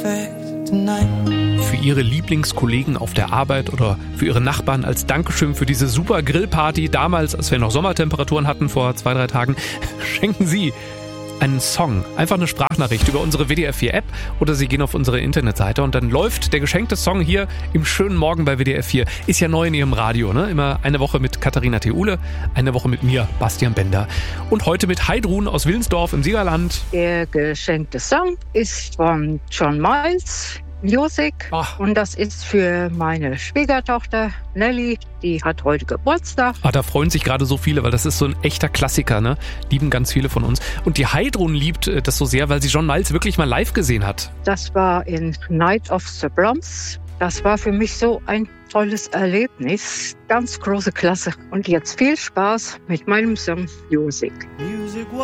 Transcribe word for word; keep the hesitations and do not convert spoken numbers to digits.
perfect tonight. Für ihre Lieblingskollegen auf der Arbeit oder für ihre Nachbarn als Dankeschön für diese super Grillparty damals, als wir noch Sommertemperaturen hatten vor zwei, drei Tagen, schenken Sie einen Song, einfach eine Sprachnachricht über unsere W D R vier App oder Sie gehen auf unsere Internetseite und dann läuft der geschenkte Song hier im schönen Morgen bei W D R vier. Ist ja neu in Ihrem Radio, ne? Immer eine Woche mit Katharina Theule, eine Woche mit mir, Bastian Bender. Und heute mit Heidrun aus Wilnsdorf im Siegerland. Der geschenkte Song ist von John Miles Music. Ach. Und das ist für meine Schwiegertochter Nelly, die hat heute Geburtstag. Ah, da freuen sich gerade so viele, weil das ist so ein echter Klassiker, ne? Lieben ganz viele von uns. Und die Heidrun liebt das so sehr, weil sie John Miles wirklich mal live gesehen hat. Das war in Night of the Proms. Das war für mich so ein tolles Erlebnis. Ganz große Klasse. Und jetzt viel Spaß mit meinem Song Music. Music was